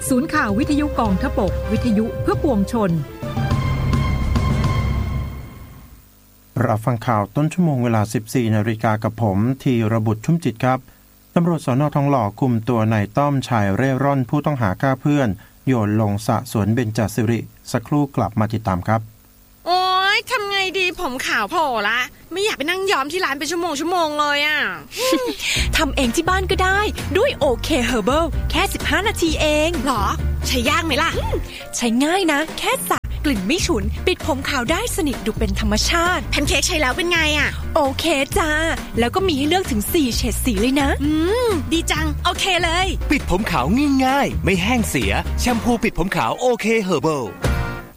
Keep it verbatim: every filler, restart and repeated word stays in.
ศูนย์ข่าววิทยุกองทพบกวิทยุเพื่อปวงชนรับฟังข่าวต้นชั่วโมงเวลา สิบสี่นาฬิกากับผมธีรบุตรชุ่มจิตครับตำรวจสน.ทองหล่อคุมตัวนายต้อมชายเร่ร่อนผู้ต้องหาฆ่าเพื่อนโยนลงสระสวนเบญจสิริสักครู่กลับมาติดตามครับโอ๊ยทำไงดีผมขาวโผล่ละไม่อยากไปนั่งย้อมที่ร้านเป็นชั่วโมงชั่วโมงเลยอ่ะทำเองที่บ้านก็ได้ด้วยโอเคเฮอร์เบิลแค่สิบห้านาทีเองหรอใช้ยากไหมล่ะใช้ง่ายนะแค่สระกลิ่นไม่ฉุนปิดผมขาวได้สนิทดูเป็นธรรมชาติแพนเค้กใช้แล้วเป็นไงอ่ะโอเคจ้าแล้วก็มีให้เลือกถึงสี่เฉดสีเลยนะอืมดีจังโอเคเลยปิดผมขาวง่ายๆไม่แห้งเสียแชมพูปิดผมขาวโอเคเฮอร์เบิล